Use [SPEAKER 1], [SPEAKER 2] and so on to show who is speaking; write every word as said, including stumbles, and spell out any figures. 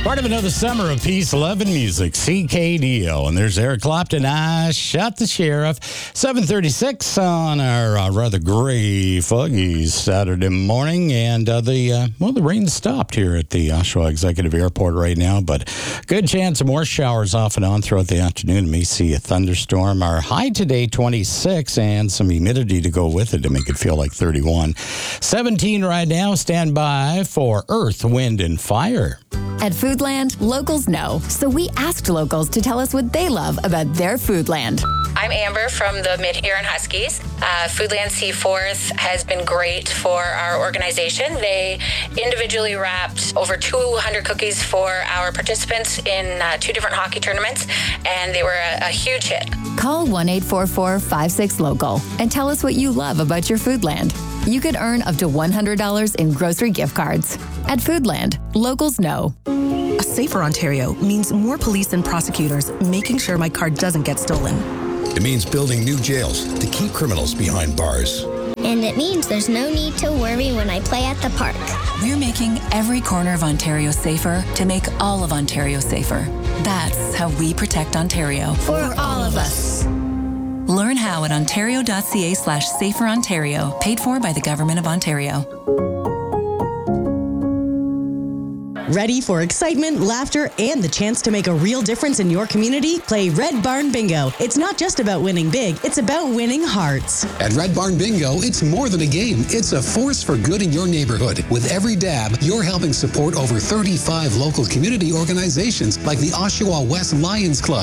[SPEAKER 1] Part of another summer of peace, love, and music. C K D O. And there's Eric Clapton. I shot the sheriff. seven thirty-six on our uh, rather gray, foggy Saturday morning. And uh, the, uh, well, the rain stopped here at the Oshawa Executive Airport right now. But good chance of more showers off and on throughout the afternoon. May see a thunderstorm. Our high today, twenty-six, and some humidity to go with it to make it feel like thirty-one. seventeen right now. Stand by for Earth, Wind, and Fire.
[SPEAKER 2] At Foodland, locals know, so we asked locals to tell us what they love about their Foodland.
[SPEAKER 3] I'm Amber from the Mid-Huron Huskies. Uh, Foodland Seaforth has been great for our organization. They individually wrapped over two hundred cookies for our participants in uh, two different hockey tournaments, and they were a, a huge hit.
[SPEAKER 2] Call one eight four four, five six, local and tell us what you love about your Foodland. You could earn up to one hundred dollars in grocery gift cards. At Foodland, locals know.
[SPEAKER 4] A safer Ontario means more police and prosecutors making sure my car doesn't get stolen.
[SPEAKER 5] It means building new jails to keep criminals behind bars.
[SPEAKER 6] And it means there's no need to worry when I play at the park.
[SPEAKER 7] We're making every corner of Ontario safer to make all of Ontario safer. That's how we protect Ontario.
[SPEAKER 6] For all of us.
[SPEAKER 7] Learn how at ontario.ca slash safer Ontario, paid for by the Government of Ontario.
[SPEAKER 8] Ready for excitement, laughter, and the chance to make a real difference in your community? Play Red Barn Bingo. It's not just about winning big, it's about winning hearts.
[SPEAKER 9] At Red Barn Bingo, it's more than a game. It's a force for good in your neighborhood. With every dab, you're helping support over thirty-five local community organizations like the Oshawa West Lions Club,